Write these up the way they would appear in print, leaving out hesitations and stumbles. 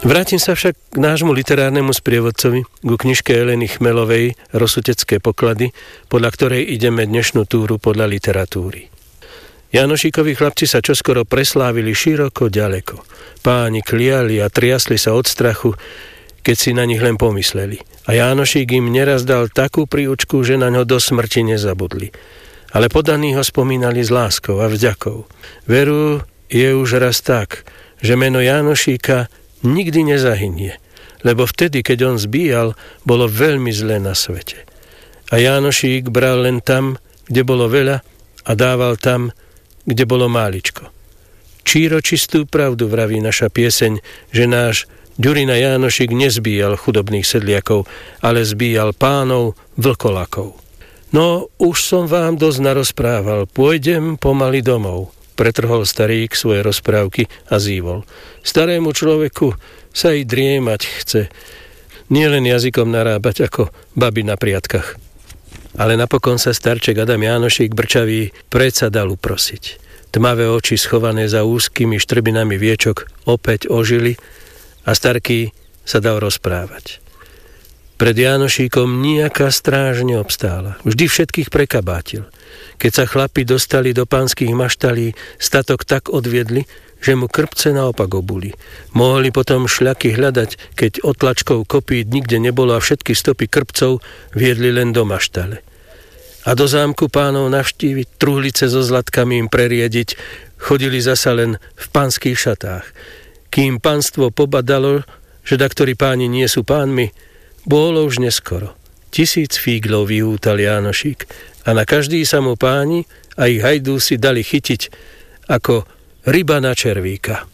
Vrátim sa však k nášmu literárnemu sprievodcovi, ku knižke Eleny Chmelovej Rosutecké poklady, podľa ktorej ideme dnešnú túru podľa literatúry. Jánošíkovi chlapci sa čoskoro preslávili široko ďaleko. Páni kliali a triasli sa od strachu, keď si na nich len pomysleli. A Jánošík im neraz dal takú príučku, že na ňo do smrti nezabudli. Ale podaní ho spomínali s láskou a vďakou. Veru je už raz tak, že meno Jánošíka nikdy nezahynie, lebo vtedy, keď on zbíjal, bolo veľmi zle na svete. A Jánošík bral len tam, kde bolo veľa, a dával tam, kde bolo máličko. Číročistú pravdu vraví naša pieseň, že náš Ďurina Jánošík nezbíjal chudobných sedliakov, ale zbíjal pánov vlkolakov. No, už som vám dosť narozprával, pôjdem pomaly domov. Pretrhol starík svoje rozprávky a zývol. Starému človeku sa i driemať chce. Nie len jazykom narábať ako baby na priatkach. Ale napokon sa starček Adam Jánošík brčavý predsa dal uprosiť. Tmavé oči schované za úzkými štrbinami viečok opäť ožili a starký sa dal rozprávať. Pred Jánošíkom nejaká stráž neobstála. Vždy všetkých prekabátil. Keď sa chlapi dostali do pánskych maštalí, statok tak odviedli, že mu krpce naopak obuli. Mohli potom šľaky hľadať, keď otlačkov kopít nikde nebolo a všetky stopy krpcov viedli len do maštale. A do zámku pánov navštíviť, truhlice so zlatkami im preriediť, chodili zasa len v pánskych šatách. Kým pánstvo pobadalo, že daktorí páni nie sú pánmi, bolo už neskoro. 1000 fíglov vyhútal Jánošík a na každý sa mu páni a ich hajdúsi dali chytiť ako ryba na červíka.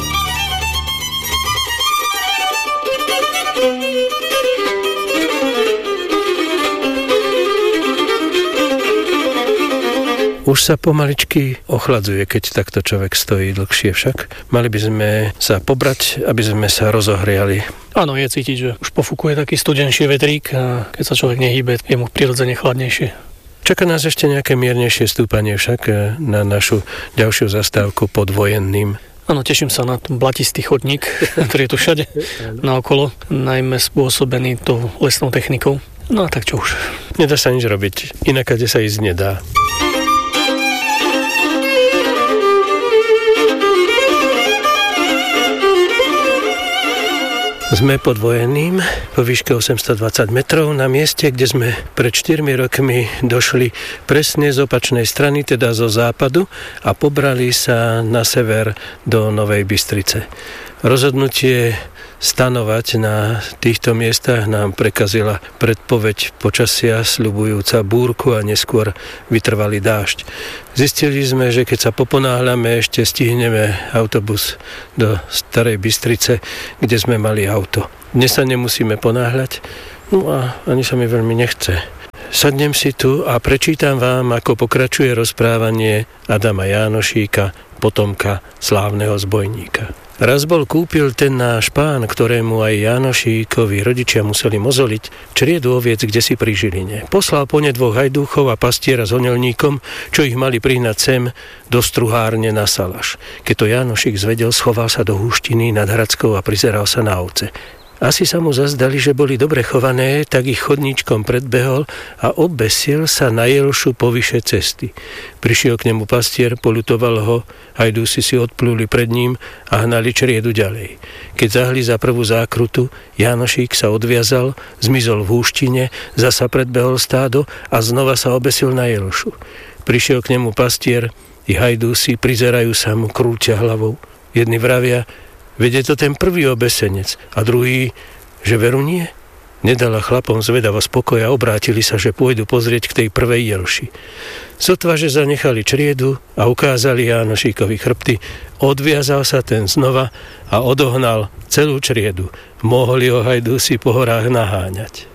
Už sa pomaličky ochladzuje, keď takto človek stojí dlhšie však. Mali by sme sa pobrať, aby sme sa rozohriali. Áno, je cítiť, že už pofúkuje taký studenší vetrík a keď sa človek nehýbe, je mu prirodzene chladnejšie. Čaká nás ešte nejaké miernejšie stúpanie však na našu ďalšiu zastávku pod Vojenným. Áno, teším sa na ten blatistý chodník, ktorý je tu všade naokolo, najmä spôsobený tou lesnou technikou. No a tak čo už. Nedá sa nič robiť, inakade sa ísť nedá. Sme pod Vojenným, po výške 820 metrov, na mieste, kde sme pred 4 rokmi došli presne z opačnej strany, teda zo západu, a pobrali sa na sever do Novej Bystrice. Rozhodnutie stanovať na týchto miestach nám prekazila predpoveď počasia sľubujúca búrku a neskôr vytrvalý dážď. Zistili sme, že keď sa poponáhľame, ešte stihneme autobus do Starej Bystrice, kde sme mali auto. Dnes sa nemusíme ponáhľať, no a ani sa mi veľmi nechce. Sadnem si tu a prečítam vám, ako pokračuje rozprávanie Adama Jánošíka, potomka slávneho zbojníka. Raz bol kúpil ten náš pán, ktorému aj Jánošíkovi rodičia museli mozoliť, čriedu oviec kdesi pri Žiline. Poslal po ne 2 hajdúchov a pastiera s honelníkom, čo ich mali prihnať sem do struhárne na Salaš. Keď to Jánošík zvedel, schoval sa do húštiny nad Hradskou a prizeral sa na ovce. Asi sa mu zazdali, že boli dobre chované, tak ich chodníčkom predbehol a obesil sa na jelšu povyše cesty. Prišiel k nemu pastier, poľutoval ho, hajdúsi si odpluli pred ním a hnali čriedu ďalej. Keď zahli za prvú zákrutu, Jánošík sa odviazal, zmizol v húštine, zasa predbehol stádo a znova sa obesil na jelšu. Prišiel k nemu pastier, i hajdúsi prizerajú sa mu, krúťa hlavou. Jedni vravia: veď je to ten prvý obesenec, a druhý, že veru nie. Nedala chlapom zvedavosť pokoja, obrátili sa, že pôjdu pozrieť k tej prvej jelši. Sotva, že zanechali čriedu a ukázali Jánošíkovi chrbty, odviazal sa ten znova a odohnal celú čriedu. Mohli ho hajdúsi po horách naháňať.